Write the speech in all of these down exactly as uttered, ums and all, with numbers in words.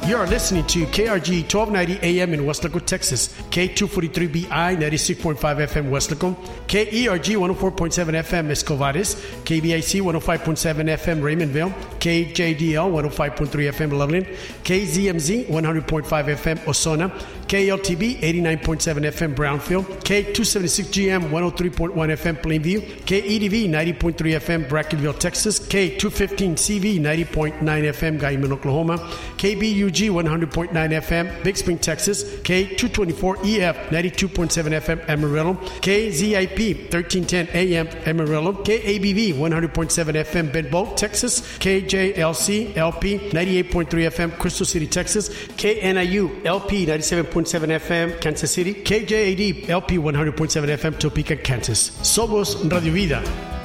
You are listening to K R G twelve ninety A M in Weslaco, Texas, K two forty-three B I ninety-six point five F M Weslaco, K E R G one oh four point seven F M Escovares, K B I C one oh five point seven F M Raymondville, K J D L one oh five point three F M Loveland, K Z M Z one hundred point five F M Osona, K L T B eighty-nine point seven F M Brownfield, K two seventy-six G M one oh three point one F M Plainview, K E D V ninety point three F M Brackenville, Texas, K two fifteen C V ninety point nine F M Guyman, Oklahoma, K B U G one hundred point nine F M Big Spring, Texas, K two twenty-four E F ninety-two point seven F M Amarillo, K Z I P thirteen ten A M Amarillo, K A B V one hundred point seven F M Benbow, Texas, K J L C L P ninety-eight point three F M Crystal City, Texas, K N I U L P ninety-seven point seven F M Kansas City, K J A D L P one hundred point seven F M Topeka, Kansas. Somos Radio Vida.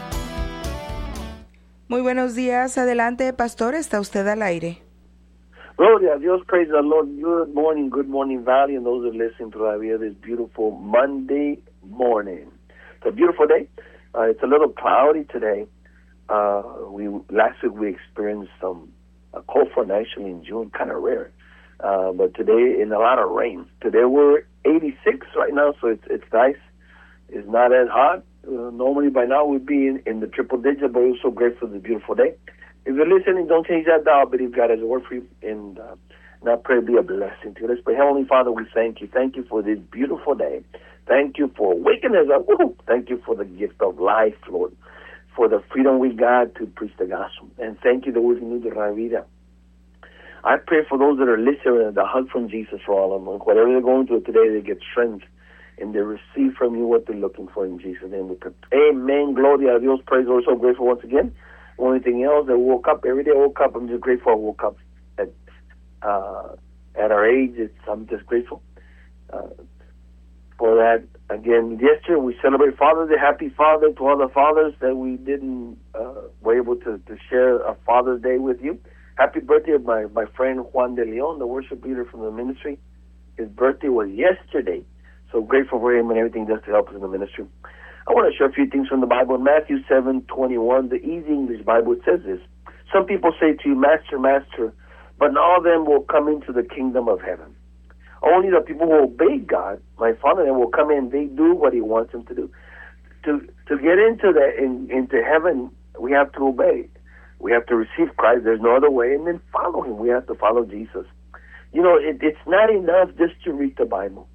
Muy buenos días. Adelante, pastor. Está usted al aire. Gloria a Dios, praise the Lord. Good morning, good morning, Valley, and those who are listening to Radio this beautiful Monday morning. It's a beautiful day. Uh, it's a little cloudy today. Uh, we last week we experienced some a cold front actually in June, kind of rare. Uh, but today, in a lot of rain. Today we're eighty-six right now, so it's it's nice. It's not as hot. Uh, normally by now we'd be in, in the triple digit, but we're so grateful for this beautiful day. If you're listening, don't change that dial. I believe God has a word for you, and, uh, and I pray be a blessing to you. Let's pray. Heavenly Father, we thank you. Thank you for this beautiful day. Thank you for waking us up. Woo! Thank you for the gift of life, Lord, for the freedom we got to preach the gospel. And thank you that we can do the right vida. I pray for those that are listening, the hug from Jesus for all of them. Whatever they're going through today, they get strength and they receive from you what they're looking for in Jesus' name. We pray. Amen. Gloria a Dios. Praise the Lord. So grateful once again. Or anything else, I woke up every day. I woke up. I'm just grateful. I woke up at uh, at our age. It's, I'm just grateful uh, for that. Again, yesterday we celebrate Father's Day. Happy Father to all the fathers that we didn't uh, were able to, to share a Father's Day with you. Happy birthday of my, my friend Juan de Leon, the worship leader from the ministry. His birthday was yesterday. So grateful for him and everything just to help us in the ministry. I want to share a few things from the Bible. In Matthew seven twenty-one, the Easy English Bible, it says this. Some people say to you, Master, Master, but not all of them will come into the kingdom of heaven. Only the people who obey God, my Father, will come in. They do what he wants them to do. To to get into the in, into heaven, we have to obey. We have to receive Christ. There's no other way. And then follow him. We have to follow Jesus. You know, it, it's not enough just to read the Bible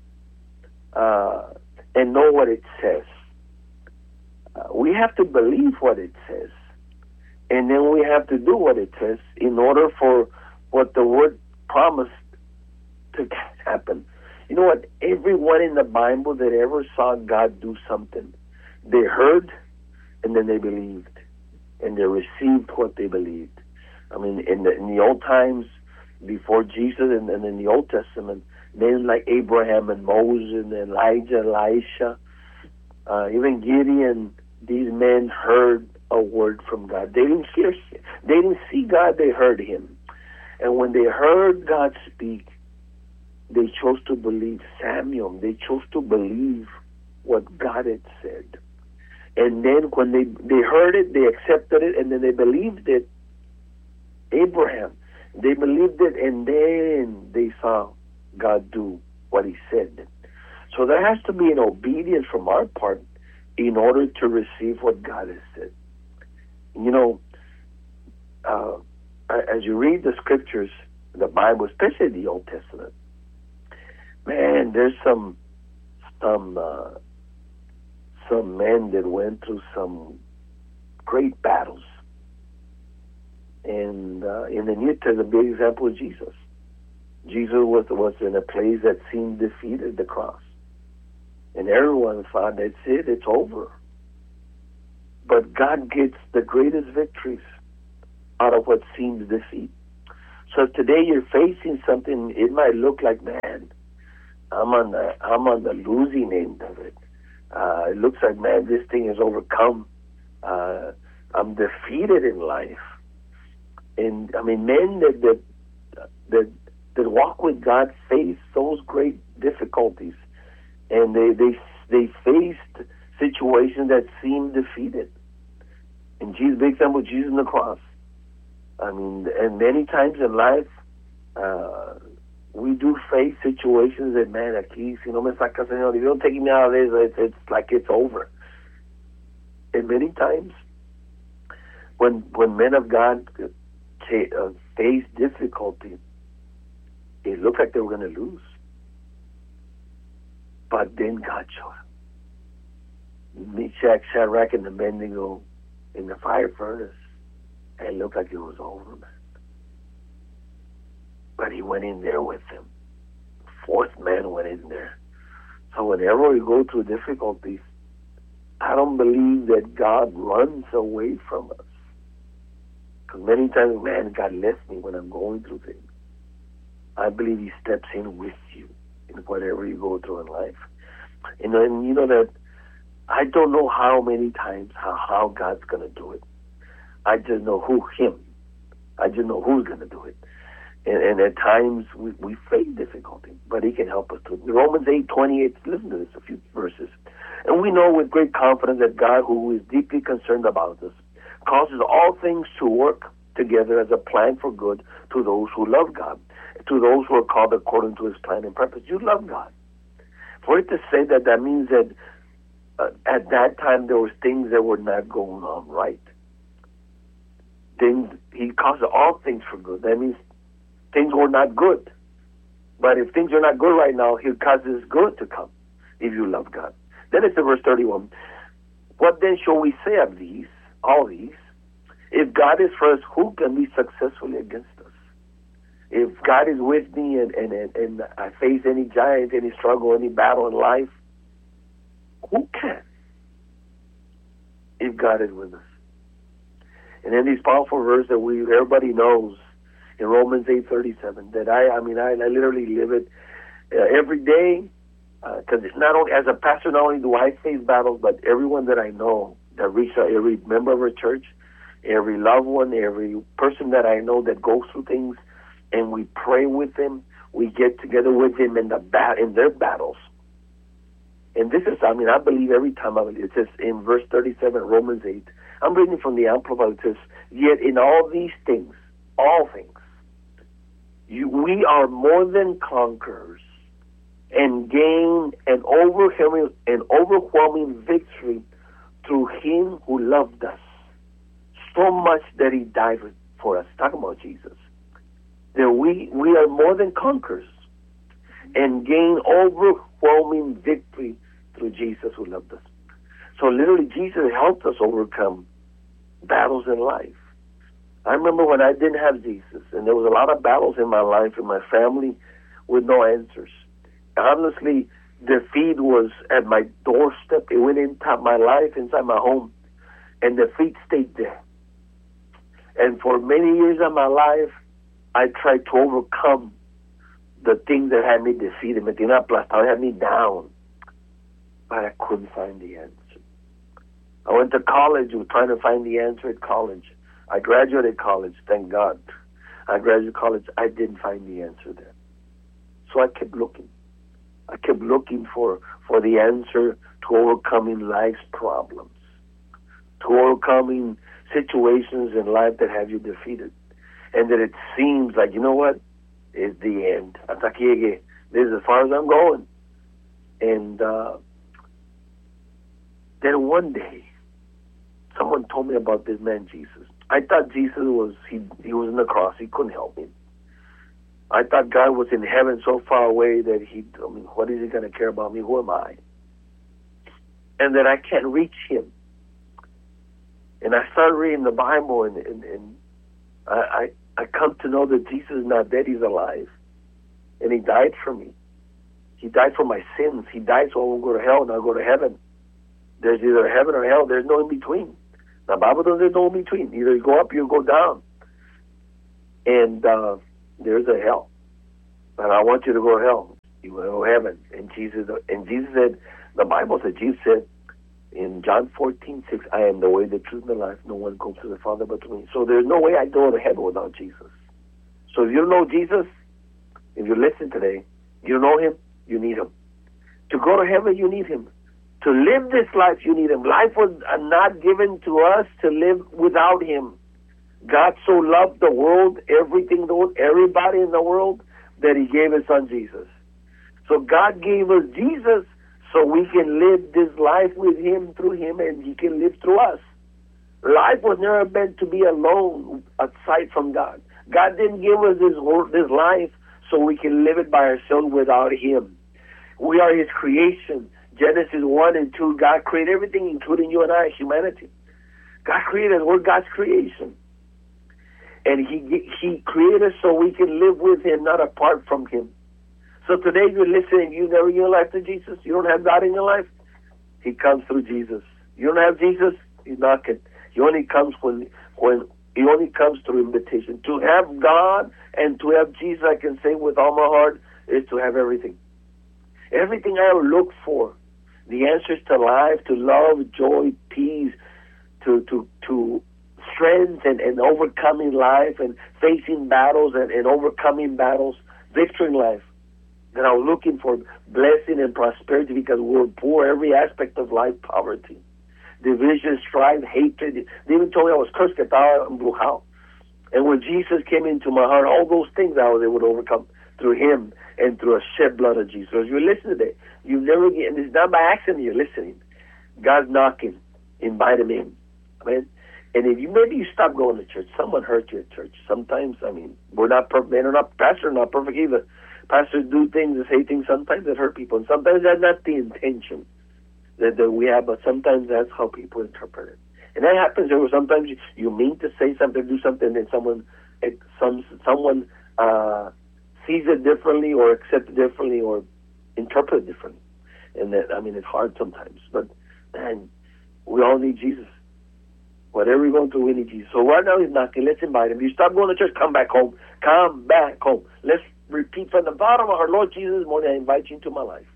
uh, and know what it says. Uh, we have to believe what it says, and then we have to do what it says in order for what the word promised to happen. You know what? Everyone in the Bible that ever saw God do something, they heard, and then they believed, and they received what they believed. I mean, in the, in the old times, before Jesus, and, and in the Old Testament, men like Abraham and Moses and Elijah, Elisha, uh, even Gideon, these men heard a word from God. They didn't hear, they didn't see God, they heard him. And when they heard God speak, they chose to believe Samuel. They chose to believe what God had said. And then when they, they heard it, they accepted it, and then they believed it. Abraham, they believed it, and then they saw God do what he said. So there has to be an obedience from our part in order to receive what God has said. You know, uh, as you read the scriptures, the Bible, especially the Old Testament, man, there's some some uh, some men that went through some great battles. And uh, in the New Testament, a big example is Jesus. Jesus was was in a place that seemed defeated, the cross. And everyone thought, that's it, it's over. But God gets the greatest victories out of what seems defeat. So if today you're facing something, it might look like, man, I'm on the I'm on the losing end of it. Uh, it looks like, man, this thing is overcome. Uh, I'm defeated in life. And I mean, men that that that, that walk with God face those great difficulties, and they they they faced situations that seemed defeated. And Jesus, big example, Jesus on the cross. I mean, and many times in life, Uh, we do face situations that, man, aquí, si no me sacas, Señor, if you don't take me out of this, it's, it's like it's over. And many times, when when men of God uh, face difficulty, it looked like they were going to lose. But then God showed up. Meshach, Shadrach, and Abednego in the fire furnace, and it looked like it was over, man. But he went in there with them. Fourth man went in there. So whenever we go through difficulties, I don't believe that God runs away from us. Because many times, man, God left me when I'm going through things. I believe he steps in with you in whatever you go through in life. And, and you know that I don't know how many times, how, how God's going to do it. I just know who, him. I just know who's going to do it. And, and at times we, we face difficulty, but he can help us too. Romans eight twenty-eight, listen to this, a few verses. And we know with great confidence that God, who is deeply concerned about us, causes all things to work together as a plan for good to those who love God, to those who are called according to his plan and purpose. You love God. For it to say that, that means that uh, at that time there was things that were not going on right. Things, he caused all things for good. That means things were not good. But if things are not good right now, he causes good to come if you love God. Then it's in verse thirty-one. What then shall we say of these, all these? If God is for us, who can be successfully against us? If God is with me and, and, and, and I face any giant, any struggle, any battle in life, who can? If God is with us. And then these powerful verses that we everybody knows in Romans eight thirty-seven, that I, I mean, I, I literally live it uh, every day, because uh, it's not only, as a pastor, not only do I face battles, but everyone that I know that reaches out, every member of our church, every loved one, every person that I know that goes through things, and we pray with them, we get together with them in the bat in their battles. And this is, I mean, I believe every time I believe, it says in verse thirty-seven, Romans eight, I'm reading from the Amplified, it says, yet in all these things, all things, you, we are more than conquerors and gain an overwhelming, an overwhelming victory through him who loved us so much that he died for us. Talking about Jesus. That we, we are more than conquerors and gain overwhelming victory through Jesus who loved us. So literally Jesus helped us overcome battles in life. I remember when I didn't have Jesus, and there was a lot of battles in my life, in my family, with no answers. Honestly, defeat was at my doorstep. It went inside my life, inside my home, and defeat stayed there. And for many years of my life, I tried to overcome the things that had me defeated, me tenía aplastado, had me down, but I couldn't find the answer. I went to college, was trying to find the answer at college. I graduated college, thank God. I graduated college, I didn't find the answer there. So I kept looking. I kept looking for, for the answer to overcoming life's problems, to overcoming situations in life that have you defeated. And that it seems like, you know what, it's the end. Hasta aquí llegué. This is as far as I'm going. And uh, then one day, someone told me about this man, Jesus. I thought Jesus was, he, he was on the cross. He couldn't help me. I thought God was in heaven so far away that he, I mean, what is he going to care about me? Who am I? And that I can't reach him. And I started reading the Bible, and, and, and I, I, I come to know that Jesus is not dead, he's alive. And he died for me. He died for my sins. He died so I won't go to hell and I'll go to heaven. There's either heaven or hell. There's no in between. The Bible doesn't, there's no in between. Either you go up or you go down. And uh, there's a hell. But I want you to go to hell. You will go to heaven. And Jesus, and Jesus said, the Bible said, Jesus said in John fourteen six, I am the way, the truth, and the life. No one comes to the Father but to me. So there's no way I go to heaven without Jesus. So if you don't know Jesus, if you listen today, you know him, you need him. To go to heaven, you need him. To live this life, you need him. Life was not given to us to live without him. God so loved the world, everything, everybody in the world, that he gave his son Jesus. So God gave us Jesus so we can live this life with him, through him, and he can live through us. Life was never meant to be alone aside from God. God didn't give us this, this life so we can live it by ourselves without him. We are his creation. Genesis one and two, God created everything, including you and I, humanity. God created us. We're God's creation. And he he created us so we can live with him, not apart from him. So today you're listening, you never give your life to Jesus, you don't have God in your life, he comes through Jesus. You don't have Jesus, he's knocking. He only comes when when he only comes through invitation. To have God and to have Jesus, I can say with all my heart, is to have everything. Everything I look for, the answers to life, to love, joy, peace, to to to strength and, and overcoming life and facing battles and, and overcoming battles, victory in life. That I was looking for blessing and prosperity because we're poor, every aspect of life, poverty, division, strife, hatred. They even told me I was cursed, que estaba embrujado. And when Jesus came into my heart, all those things I was able to overcome through him and through a shed blood of Jesus. As you listen today, you never get, and it's not by accident you're listening. God's knocking, invite him in. Amen. And if you maybe you stop going to church, someone hurt you at church. Sometimes, I mean, we're not perfect. Men are not, pastors are not perfect either. Pastors do things and say things sometimes that hurt people, and sometimes that's not the intention that, that we have, but sometimes that's how people interpret it. And that happens. Or sometimes you, you mean to say something, do something, and someone, some someone uh, sees it differently, or accepts it differently, or interprets it differently. And that, I mean, it's hard sometimes. But man, we all need Jesus. Whatever we're going through, we need Jesus. So right now he's knocking. Let's invite him. You stop going to church, come back home. Come back home. Let's repeat from the bottom of our Lord Jesus this morning, I invite you into my life.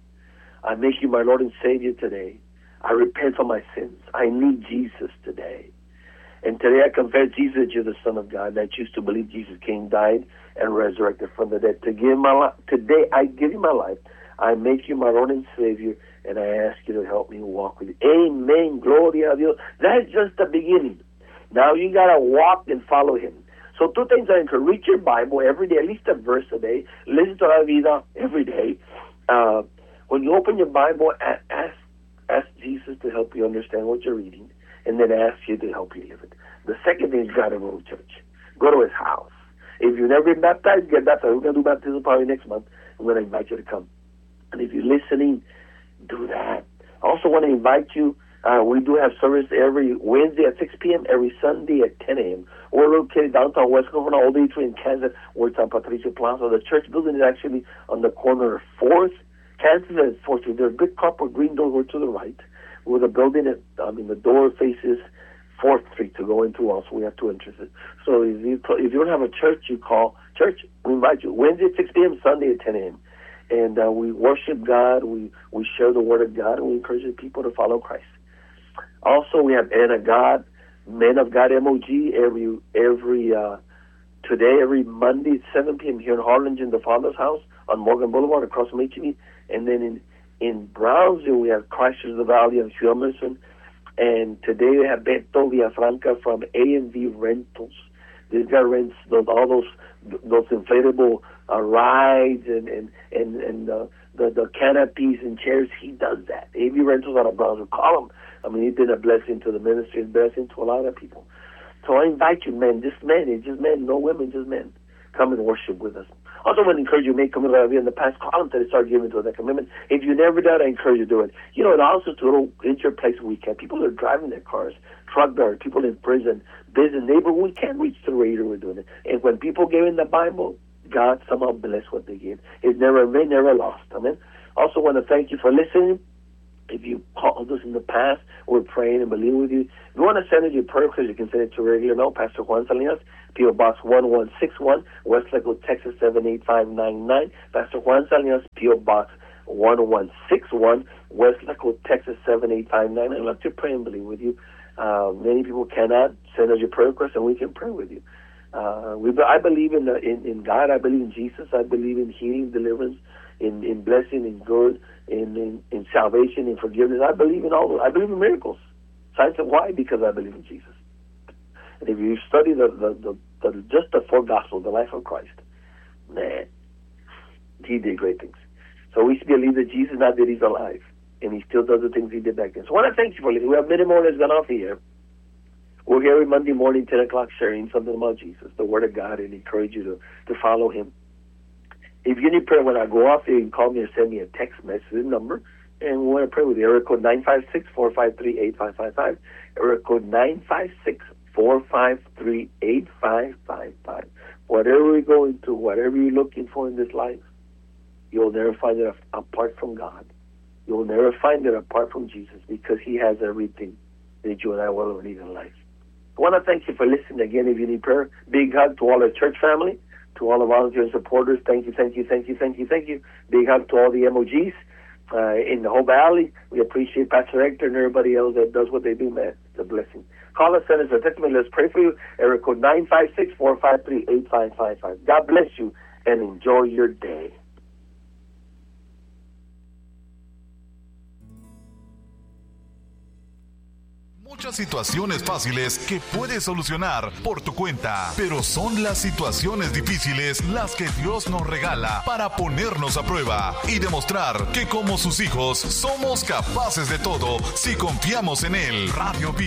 I make you my Lord and Savior today. I repent for my sins. I need Jesus today. And today I confess, Jesus, you're the Son of God. And I choose to believe Jesus came, died, and resurrected from the dead. To give my life, today I give you my life. I make you my Lord and Savior, and I ask you to help me walk with you. Amen. Gloria a Dios. That's just the beginning. Now you got to walk and follow him. So two things I encourage. Read your Bible every day, at least a verse a day. Listen to La Vida every day. Uh, when you open your Bible, ask, ask Jesus to help you understand what you're reading, and then ask you to help you live it. The second thing is you got to go to church. Go to his house. If you've never been baptized, get baptized. We're going to do baptism probably next month. I'm going to invite you to come. And if you're listening, do that. I also want to invite you. Uh, we do have service every Wednesday at six p.m., every Sunday at ten a.m. We're located downtown West Governor, Old Atria in Kansas. We're at San Patricio Plaza. The church building is actually on the corner of fourth, Kansas and fourth Street. There's a big corporate green door to the right. With the building, at, I mean, the door faces fourth Street to go into also. We have two entrances. So if you, if you don't have a church, you call church. We invite you Wednesday at six p.m., Sunday at ten a.m. And uh, we worship God. We, we share the Word of God, and we encourage people to follow Christ. Also, we have Men of God, Men of God M O G every every uh, today, every Monday at seven p.m. here in Harlingen, the Father's House on Morgan Boulevard across from H E B. And then in, in Brownsville, we have Christchurch, the Valley of Hugh Emerson. And today we have Beto Villafranca from A and V Rentals. This guy rents those, all those those inflatable uh, rides and and and, and uh, the the canopies and chairs. He does that. A V Rentals out of Brownsville. Call him. I mean, he's been a blessing to the ministry, a blessing to a lot of people. So I invite you, men, just men, it's just men, no women, just men. Come and worship with us. Also, I want to encourage you, make commitment in the past. Call them to start giving to that commitment. If you never done, I encourage you to do it. You know, and also to go into your place weekend. People are driving their cars, truck drivers, people in prison, business, neighbor. We can't reach the radio. We're doing it. And when people give in the Bible, God somehow bless what they give. It never, they never lost. Amen. Also, want to thank you for listening. If you called us in the past, we're praying and believing with you. If you want to send us your prayer request, you can send it to regular mail, Pastor Juan Salinas, P O Box one one six one, West Lakewood, Texas seven eight five nine nine. Pastor Juan Salinas, P O Box one one six one, West Lakewood, Texas seven eight five nine nine. I'd love to pray and believe with you. Uh, many people cannot send us your prayer request, and we can pray with you. Uh, we, I believe in, the, in in God. I believe in Jesus. I believe in healing, deliverance, in, in blessing, in good, in, in, in salvation, in forgiveness. I believe in all those. I believe in miracles. Signs of why? Because I believe in Jesus. And if you study the, the, the, the just the four Gospels, the life of Christ, man, he did great things. So we believe that Jesus, not that he's alive, and he still does the things he did back then. So I want to thank you for listening. We have many more that's gone off here. We're here every Monday morning, ten o'clock, sharing something about Jesus, the Word of God, and encourage you to, to follow him. If you need prayer when I go off, you can call me or send me a text message number, and we want to pray with you. Area code nine five six, four five three, eight five five five. Area code nine five six, four five three, eight five five five. Whatever we're going through, whatever you're looking for in this life, you'll never find it apart from God. You'll never find it apart from Jesus, because he has everything that you and I will need in life. I want to thank you for listening again. If you need prayer, big hug to all our church family, to all the volunteer supporters. Thank you, thank you, thank you, thank you, thank you. Big hug to all the M O Gs uh, in the whole valley. We appreciate Pastor Hector and everybody else that does what they do, man. It's a blessing. Call us, send us a text me. Let's pray for you. Area code nine five six, four five three, eight five five five. God bless you and enjoy your day. Muchas situaciones fáciles que puedes solucionar por tu cuenta, pero son las situaciones difíciles las que Dios nos regala para ponernos a prueba y demostrar que como sus hijos somos capaces de todo si confiamos en Él. Radio